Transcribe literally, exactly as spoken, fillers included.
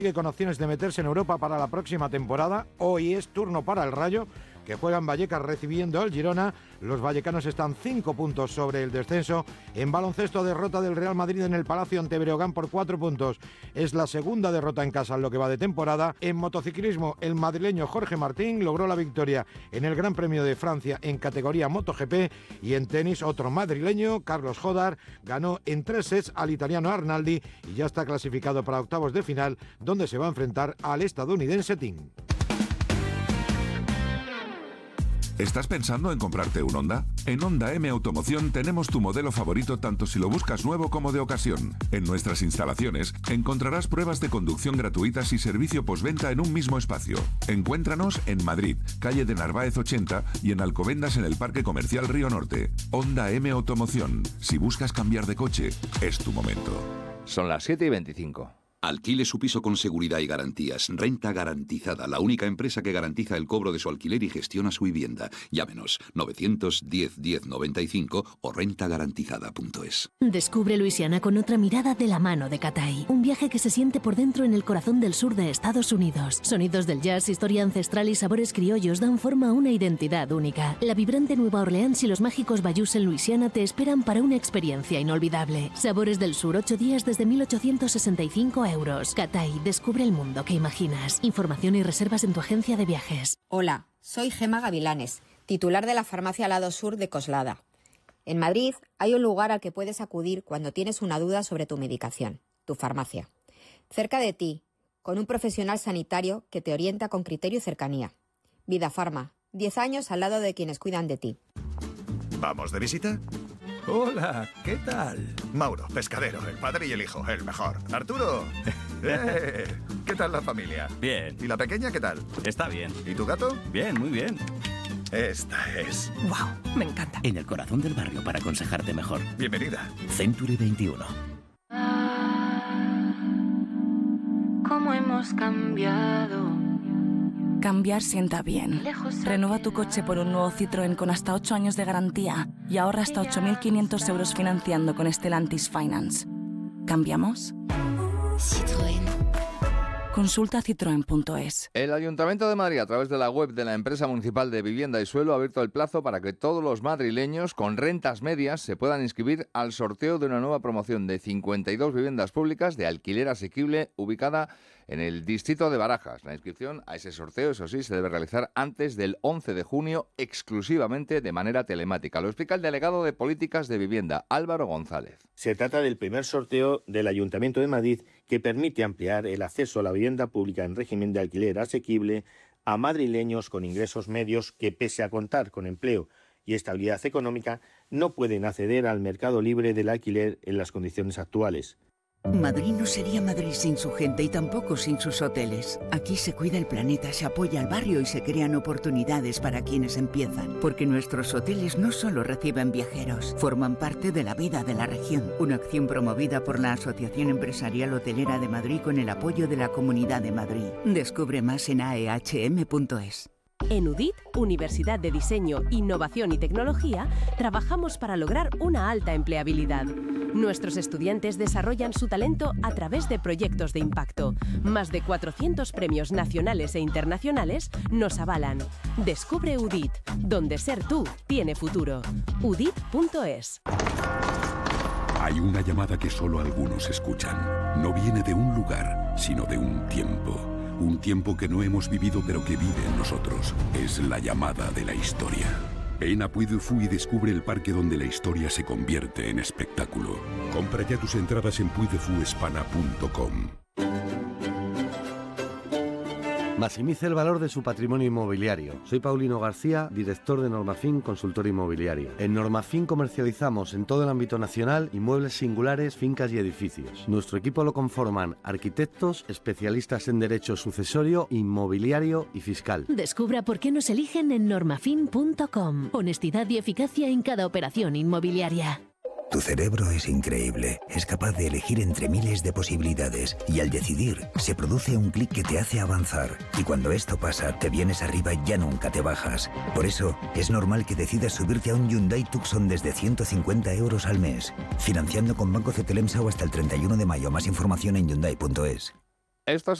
Sigue con opciones de meterse en Europa para la próxima temporada. Hoy es turno para el Rayo, que juega en Vallecas recibiendo al Girona. Los vallecanos están cinco puntos sobre el descenso. En baloncesto, derrota del Real Madrid en el Palacio ante Breogán por cuatro puntos. Es la segunda derrota en casa en lo que va de temporada. En motociclismo, el madrileño Jorge Martín logró la victoria en el Gran Premio de Francia en categoría MotoGP. Y en tenis, otro madrileño, Carlos Jodar, ganó en tres sets al italiano Arnaldi y ya está clasificado para octavos de final, donde se va a enfrentar al estadounidense Tim. ¿Estás pensando en comprarte un Honda? En Honda M Automoción tenemos tu modelo favorito tanto si lo buscas nuevo como de ocasión. En nuestras instalaciones encontrarás pruebas de conducción gratuitas y servicio postventa en un mismo espacio. Encuéntranos en Madrid, calle de Narváez ochenta y en Alcobendas en el Parque Comercial Río Norte. Honda M Automoción. Si buscas cambiar de coche, es tu momento. Son las siete y veinticinco. Alquile su piso con seguridad y garantías. Renta Garantizada, la única empresa que garantiza el cobro de su alquiler y gestiona su vivienda. Llámenos novecientos diez diez noventa y cinco o renta garantizada punto es. Descubre Luisiana con otra mirada de la mano de Cathay. Un viaje que se siente por dentro en el corazón del sur de Estados Unidos. Sonidos del jazz, historia ancestral y sabores criollos dan forma a una identidad única. La vibrante Nueva Orleans y los mágicos bayous en Luisiana te esperan para una experiencia inolvidable. Sabores del sur, ocho días desde mil ochocientos sesenta y cinco euros. Cathay, descubre el mundo que imaginas. Información y reservas en tu agencia de viajes. Hola, soy Gema Gavilanes, titular de la farmacia Lado Sur de Coslada. En Madrid hay un lugar al que puedes acudir cuando tienes una duda sobre tu medicación, tu farmacia. Cerca de ti, con un profesional sanitario que te orienta con criterio y cercanía. Vida Farma, diez años al lado de quienes cuidan de ti. ¿Vamos de visita? Hola, ¿qué tal? Mauro, pescadero, el padre y el hijo, el mejor. Arturo, eh, ¿qué tal la familia? Bien. ¿Y la pequeña qué tal? Está bien. ¿Y tu gato? Bien, muy bien. Esta es. ¡Wow! Me encanta. En el corazón del barrio para aconsejarte mejor. Bienvenida. Century veintiuno. ¿Cómo hemos cambiado? Cambiar sienta bien. Renueva tu coche por un nuevo Citroën con hasta ocho años de garantía y ahorra hasta ocho mil quinientos euros financiando con Stellantis Finance. ¿Cambiamos? Citroën. Consulta citroen punto es. El Ayuntamiento de Madrid, a través de la web de la Empresa Municipal de Vivienda y Suelo, ha abierto el plazo para que todos los madrileños con rentas medias se puedan inscribir al sorteo de una nueva promoción de cincuenta y dos viviendas públicas de alquiler asequible ubicada en el distrito de Barajas. La inscripción a ese sorteo, eso sí, se debe realizar antes del once de junio, exclusivamente de manera telemática. Lo explica el delegado de Políticas de Vivienda, Álvaro González. Se trata del primer sorteo del Ayuntamiento de Madrid que permite ampliar el acceso a la vivienda pública en régimen de alquiler asequible a madrileños con ingresos medios que, pese a contar con empleo y estabilidad económica, no pueden acceder al mercado libre del alquiler en las condiciones actuales. Madrid no sería Madrid sin su gente y tampoco sin sus hoteles. Aquí se cuida el planeta, se apoya al barrio y se crean oportunidades para quienes empiezan. Porque nuestros hoteles no solo reciben viajeros, forman parte de la vida de la región. Una acción promovida por la Asociación Empresarial Hotelera de Madrid con el apoyo de la Comunidad de Madrid. Descubre más en a e hache eme punto es. En U D I T, Universidad de Diseño, Innovación y Tecnología, trabajamos para lograr una alta empleabilidad. Nuestros estudiantes desarrollan su talento a través de proyectos de impacto. Más de cuatrocientos premios nacionales e internacionales nos avalan. Descubre U D I T, donde ser tú tiene futuro. u d i t punto es. Hay una llamada que solo algunos escuchan. No viene de un lugar, sino de un tiempo. Un tiempo que no hemos vivido pero que vive en nosotros. Es la llamada de la historia. Ven a Puy du Fou y descubre el parque donde la historia se convierte en espectáculo. Compra ya tus entradas en puy de fu hispana punto com. Maximice el valor de su patrimonio inmobiliario. Soy Paulino García, director de Normafin Consultor Inmobiliario. En Normafin comercializamos en todo el ámbito nacional inmuebles singulares, fincas y edificios. Nuestro equipo lo conforman arquitectos, especialistas en derecho sucesorio, inmobiliario y fiscal. Descubra por qué nos eligen en normafin punto com. Honestidad y eficacia en cada operación inmobiliaria. Tu cerebro es increíble, es capaz de elegir entre miles de posibilidades y al decidir se produce un clic que te hace avanzar y cuando esto pasa te vienes arriba y ya nunca te bajas. Por eso es normal que decidas subirte a un Hyundai Tucson desde ciento cincuenta euros al mes, financiando con Banco Cetelemsa o hasta el treinta y uno de mayo. Más información en hyundai punto es. Estos